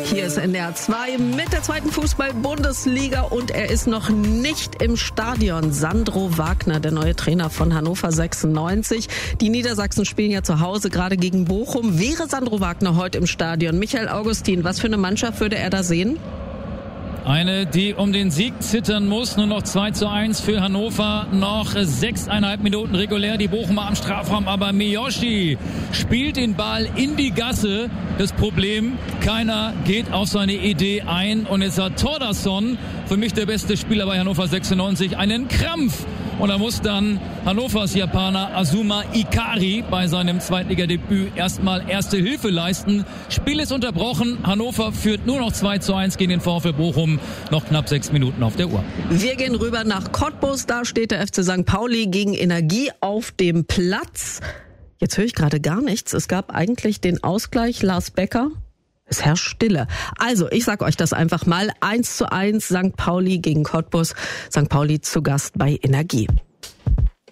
Hier ist NDR 2 mit der zweiten Fußball-Bundesliga und er ist noch nicht im Stadion. Sandro Wagner, der neue Trainer von Hannover 96. Die Niedersachsen spielen ja zu Hause gerade gegen Bochum. Wäre Sandro Wagner heute im Stadion? Michael Augustin, was für eine Mannschaft würde er da sehen? Eine, die um den Sieg zittern muss. Nur noch 2:1 für Hannover. Noch 6,5 Minuten regulär. Die Bochumer am Strafraum. Aber Miyoshi spielt den Ball in die Gasse. Das Problem, keiner geht auf seine Idee ein. Und jetzt hat Thordarson, für mich der beste Spieler bei Hannover 96, einen Krampf. Und da muss dann Hannovers Japaner Azuma Ikari bei seinem Zweitligadebüt erstmal erste Hilfe leisten. Spiel ist unterbrochen. Hannover führt nur noch 2:1 gegen den VfL Bochum. Noch knapp 6 Minuten auf der Uhr. Wir gehen rüber nach Cottbus. Da steht der FC St. Pauli gegen Energie auf dem Platz. Jetzt höre ich gerade gar nichts. Es gab eigentlich den Ausgleich. Lars Becker. Es herrscht Stille. Also, ich sag euch das einfach mal. 1:1 St. Pauli gegen Cottbus. St. Pauli zu Gast bei Energie.